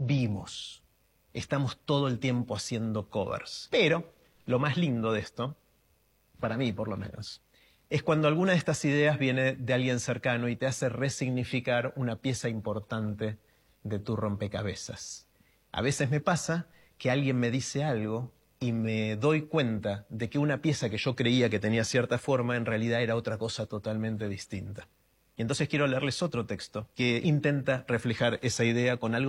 vimos. Estamos todo el tiempo haciendo covers. Pero lo más lindo de esto, para mí por lo menos, es cuando alguna de estas ideas viene de alguien cercano y te hace resignificar una pieza importante de tu rompecabezas. A veces me pasa que alguien me dice algo y me doy cuenta de que una pieza que yo creía que tenía cierta forma en realidad era otra cosa totalmente distinta. Y entonces quiero leerles otro texto que intenta reflejar esa idea con algo